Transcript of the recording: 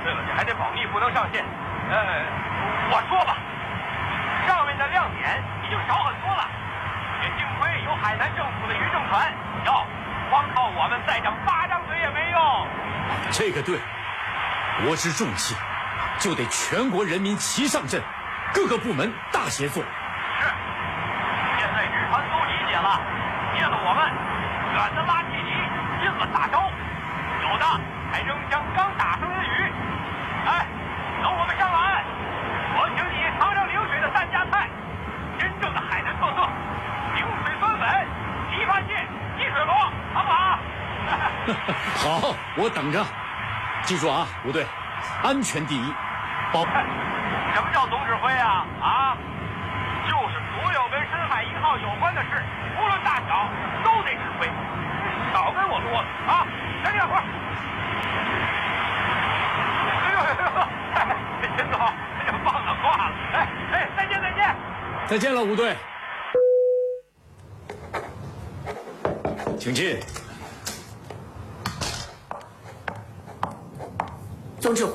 对了，这还得保密，不能上线。我说吧，上面的亮点已经少很多了。也幸亏有海南政府的渔政船，光靠我们再长8张嘴也没用。 这个对，国之重器，就得全国人民齐上阵，各个部门大协作。 是，现在渔船都理解了，借了我们，远的拉距离，近了撒招，有的还扔将刚打上的鱼。哎，等我们上了岸，我请你尝尝陵水的3家菜，真正的海南特色：陵水酸粉、蹄发蟹、鸡水螺，好不好？ 好，我等着。记住啊，吴队，安全第一。 什么叫总指挥啊？就是所有跟深海1号有关的事，无论大小，都得指挥。少跟我啰嗦啊！赶紧干活！陈总，这忘了挂了。再见。 再见了，吴队。请进。 总指挥。